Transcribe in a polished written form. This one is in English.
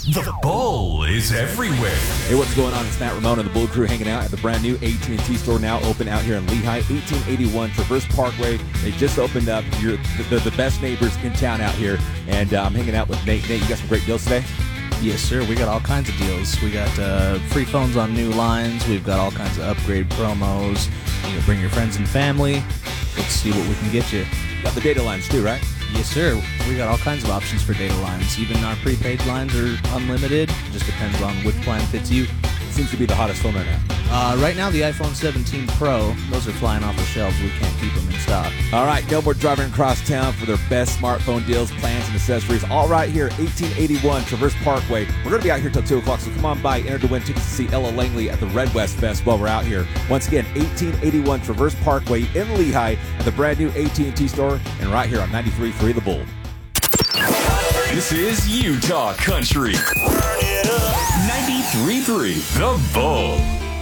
The Bull is everywhere. Hey, what's going on? It's Matt Ramone and the Bull Crew hanging out at the brand new AT&T store now open out here in Lehigh, 1881 Traverse Parkway. They just opened up. You're the best neighbors in town out here. And I'm hanging out with Nate. Nate, you got some great deals today? Yes, sir. We got all kinds of deals. We got free phones on new lines. We've got all kinds of upgrade promos. You know, bring your friends and family. Let's see what we can get you. Got the data lines too, right? Yes, sir. We got all kinds of options for data lines. Even our prepaid lines are unlimited. Just depends on which plan fits you. Seems to be the hottest phone right now. Right now, the iPhone 17 Pro, those are flying off the shelves. We can't keep them in stock. All right, no more driving across town for their best smartphone deals, plans, and accessories. All right here, 1881 Traverse Parkway. We're going to be out here till 2 o'clock, so come on by. Enter to win tickets to see Ella Langley at the Red West Fest while we're out here. Once again, 1881 Traverse Parkway in Lehigh at the brand new AT&T store and right here on 93.3 The Bull. This is Utah Country. 93.3 The Bull.